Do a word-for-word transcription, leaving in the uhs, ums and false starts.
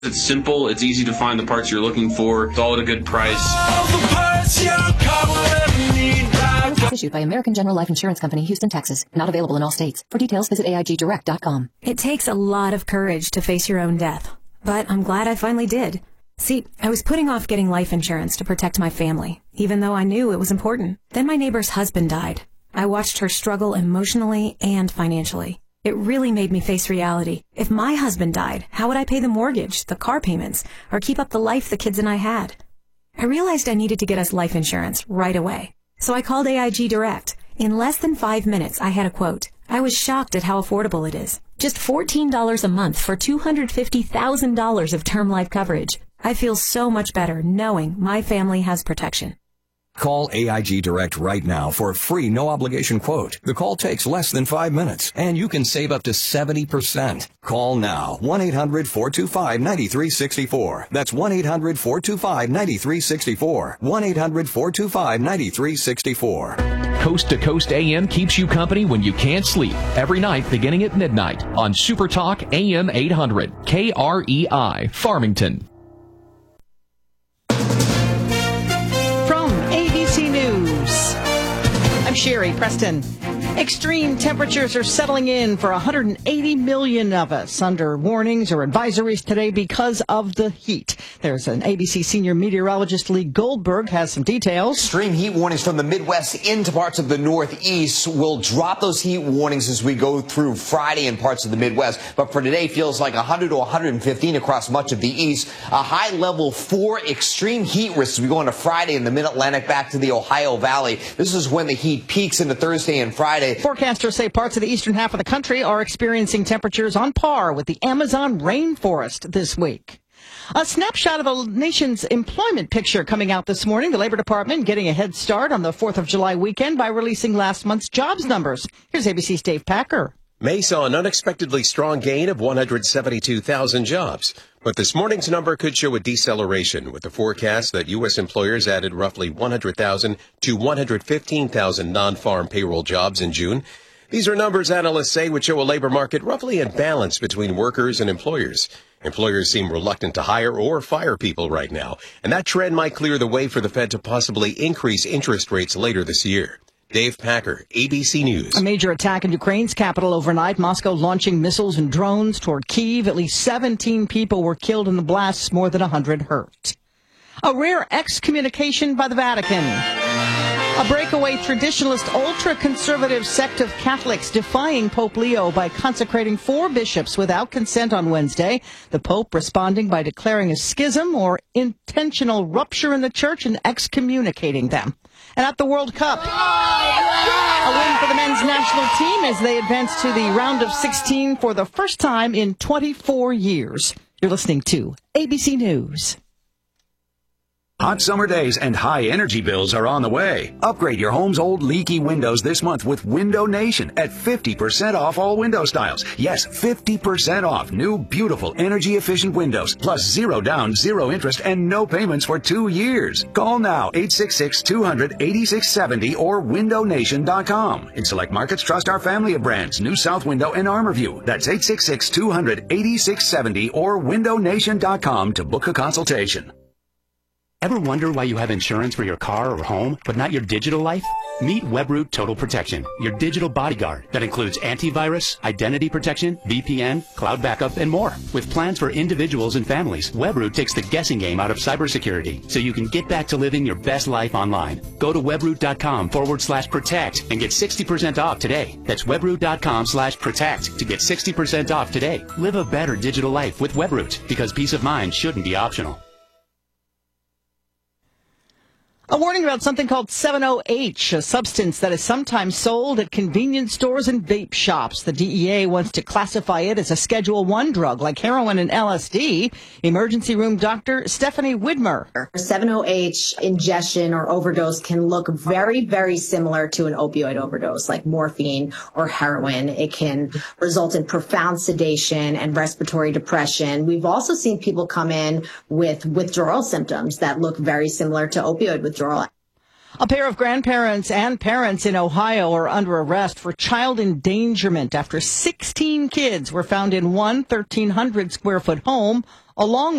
It's simple, it's easy to find the parts you're looking for, it's all at a good price. Issued by American General Life Insurance Company, Houston, Texas. Not available in all states. For details, visit A I G direct dot com. It takes a lot of courage to face your own death, but I'm glad I finally did. See, I was putting off getting life insurance to protect my family, even though I knew it was important. Then my neighbor's husband died. I watched her struggle emotionally and financially. It really made me face reality. If my husband died, how would I pay the mortgage, the car payments, or keep up the life the kids and I had? I realized I needed to get us life insurance right away. So I called A I G Direct. In less than five minutes, I had a quote. I was shocked at how affordable it is. Just fourteen dollars a month for two hundred fifty thousand dollars of term life coverage. I feel so much better knowing my family has protection. Call A I G Direct right now for a free no-obligation quote. The call takes less than five minutes, and you can save up to seventy percent. Call now, one eight hundred four two five nine three six four. That's one eight hundred four two five nine three six four. one eight hundred four two five nine three six four. Coast to Coast A M keeps you company when you can't sleep. Every night beginning at midnight on Super Talk A M eight hundred, K R E I, Farmington. I'm Sherry Preston. Extreme temperatures are settling in for one hundred eighty million of us under warnings or advisories today because of the heat. There's an A B C senior meteorologist, Lee Goldberg, has some details. Extreme heat warnings from the Midwest into parts of the Northeast will drop those heat warnings as we go through Friday in parts of the Midwest. But for today, feels like one hundred to one hundred fifteen across much of the East. A high level four extreme heat risks as we go into Friday in the Mid-Atlantic back to the Ohio Valley. This is when the heat peaks into Thursday and Friday. Forecasters say parts of the eastern half of the country are experiencing temperatures on par with the Amazon rainforest this week. A snapshot of the nation's employment picture coming out this morning. The Labor Department getting a head start on the fourth of July weekend by releasing last month's jobs numbers. Here's A B C's Dave Packer. May saw an unexpectedly strong gain of one hundred seventy-two thousand jobs. But this morning's number could show a deceleration with the forecast that U S employers added roughly one hundred thousand to one hundred fifteen thousand non-farm payroll jobs in June. These are numbers analysts say would show a labor market roughly in balance between workers and employers. Employers seem reluctant to hire or fire people right now, and that trend might clear the way for the Fed to possibly increase interest rates later this year. Dave Packer, A B C News. A major attack in Ukraine's capital overnight. Moscow launching missiles and drones toward Kyiv. At least seventeen people were killed in the blasts, more than one hundred hurt. A rare excommunication by the Vatican. A breakaway traditionalist ultra-conservative sect of Catholics defying Pope Leo by consecrating four bishops without consent on Wednesday. The Pope responding by declaring a schism or intentional rupture in the church and excommunicating them. And at the World Cup, a win for the men's national team as they advance to the round of sixteen for the first time in twenty-four years. You're listening to A B C News. Hot summer days and high energy bills are on the way. Upgrade your home's old leaky windows this month with Window Nation at fifty percent off all window styles. Yes, fifty percent off new, beautiful, energy-efficient windows, plus zero down, zero interest, and no payments for two years. Call now, eight six six, two hundred, eighty-six seventy or window nation dot com. In select markets, trust our family of brands, New South Window and Armorview. That's eight six six, two hundred, eighty-six seventy or window nation dot com to book a consultation. Ever wonder why you have insurance for your car or home, but not your digital life? Meet Webroot Total Protection, your digital bodyguard that includes antivirus, identity protection, V P N, cloud backup, and more. With plans for individuals and families, Webroot takes the guessing game out of cybersecurity so you can get back to living your best life online. Go to webroot.com forward slash protect and get sixty percent off today. That's webroot.com slash protect to get sixty percent off today. Live a better digital life with Webroot because peace of mind shouldn't be optional. A warning about something called seven oh H, a substance that is sometimes sold at convenience stores and vape shops. The D E A wants to classify it as a Schedule one drug like heroin and L S D. Emergency room doctor Stephanie Widmer. seven oh H ingestion or overdose can look very, very similar to an opioid overdose like morphine or heroin. It can result in profound sedation and respiratory depression. We've also seen people come in with withdrawal symptoms that look very similar to opioid withdrawal. A pair of grandparents and parents in Ohio are under arrest for child endangerment after sixteen kids were found in one thirteen hundred square foot home along